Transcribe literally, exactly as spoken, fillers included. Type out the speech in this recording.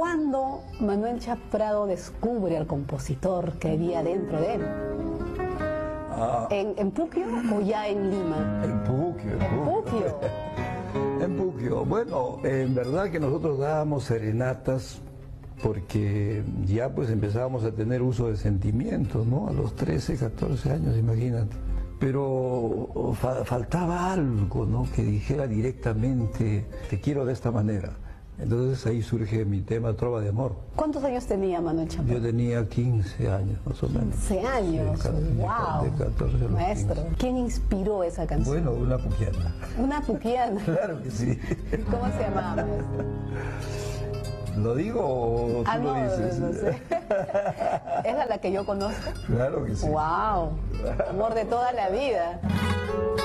¿Cuándo Manuel Chap Prado descubre al compositor que había dentro de él? Ah, ¿En, en Puquio o ya en Lima? en Puquio, en En Puquio. Puquio. En Puquio. Bueno, en verdad que nosotros dábamos serenatas porque ya pues empezábamos a tener uso de sentimientos, ¿no? A los trece, catorce años, imagínate. Pero fa- faltaba algo, ¿no? Que dijera directamente, te quiero de esta manera. Entonces ahí surge mi tema Trova de Amor. ¿Cuántos años tenía Manuel Chap Yo Prado? tenía quince años, más o menos. quince años. Sí, de- ¡Wow! de catorce a los Maestro, quince. ¿quién inspiró esa canción? Bueno, una puquiana. Una puquiana. Claro que sí. ¿Cómo se llamaba, maestro? ¿Lo digo o tú Ah, no, lo dices? no sé. ¿Esa es la que yo conozco? Claro que sí. ¡Wow! Amor de toda la vida.